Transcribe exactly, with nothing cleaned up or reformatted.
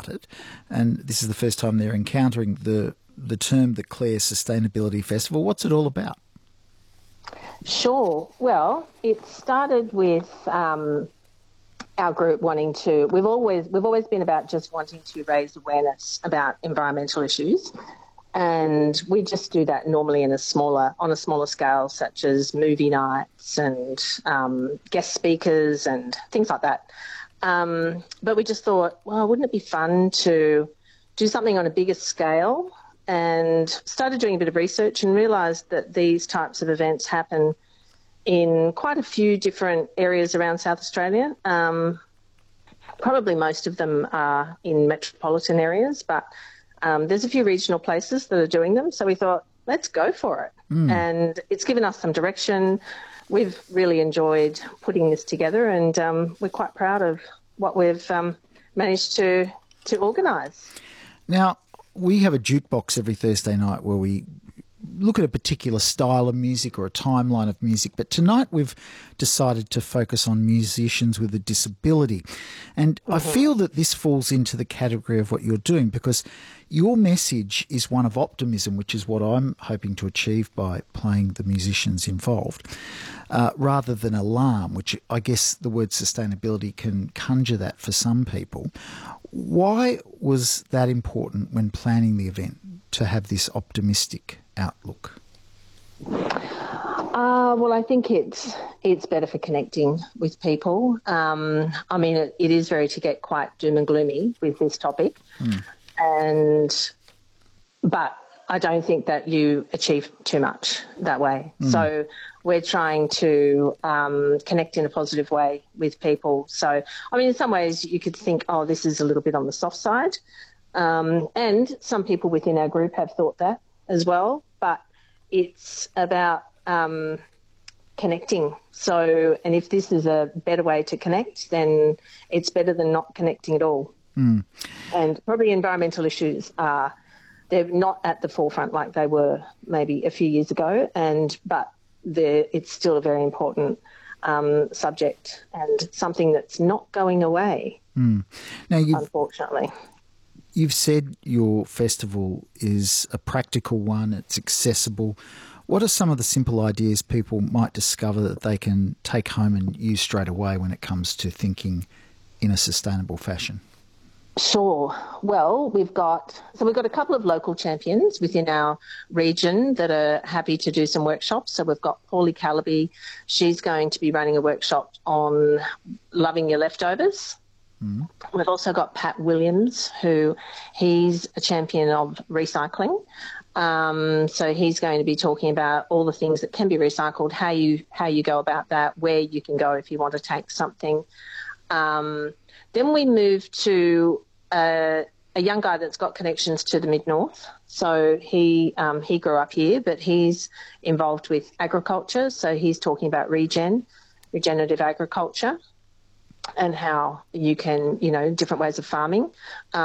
started, and this is the first time they're encountering the the term the Clare Sustainability Festival. What's it all about? Sure. Well, it started with um, our group wanting to. We've always we've always been about just wanting to raise awareness about environmental issues, and we just do that normally in a smaller on a smaller scale, such as movie nights and um, guest speakers and things like that. Um, but we just thought, well, wouldn't it be fun to do something on a bigger scale? And started doing a bit of research and realised that these types of events happen in quite a few different areas around South Australia. Um, probably most of them are in metropolitan areas, but um, there's a few regional places that are doing them. So we thought, let's go for it. Mm. And it's given us some direction. We've really enjoyed putting this together, and um, we're quite proud of what we've um, managed to, to organise. Now, we have a jukebox every Thursday night where we look at a particular style of music or a timeline of music, but tonight we've decided to focus on musicians with a disability. And mm-hmm. I feel that this falls into the category of what you're doing, because your message is one of optimism, which is what I'm hoping to achieve by playing the musicians involved, uh, rather than alarm, which I guess the word sustainability can conjure that for some people. Why was that important when planning the event, to have this optimistic outlook? Uh, well, I think it's it's better for connecting with people. Um, I mean, it, it is very to get quite doom and gloomy with this topic, mm. and but I don't think that you achieve too much that way. Mm. So we're trying to um, connect in a positive way with people. So, I mean, in some ways you could think, oh, this is a little bit on the soft side. Um, and some people within our group have thought that as well. But it's about um, connecting. So, and if this is a better way to connect, then it's better than not connecting at all. Mm. And probably environmental issues are, they're not at the forefront like they were maybe a few years ago, and but it's still a very important um, subject and something that's not going away, mm. now you've, unfortunately. You've said your festival is a practical one, it's accessible. What are some of the simple ideas people might discover that they can take home and use straight away when it comes to thinking in a sustainable fashion? Sure. Well, we've got so we've got a couple of local champions within our region that are happy to do some workshops. So we've got Paulie Calaby. She's going to be running a workshop on loving your leftovers. Mm-hmm. We've also got Pat Williams, who he's a champion of recycling. Um, so he's going to be talking about all the things that can be recycled, how you how you go about that, where you can go if you want to take something. Um, then we moved to uh, a young guy that's got connections to the Mid-North. So he um, he grew up here, but he's involved with agriculture. So he's talking about regen, regenerative agriculture, and how you can, you know, different ways of farming. Um,